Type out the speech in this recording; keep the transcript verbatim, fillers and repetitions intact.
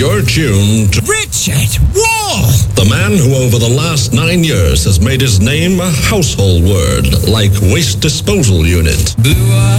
You're tuned to Richard Wall! the man who over the last nine years has made his name a household word like waste disposal unit. Blue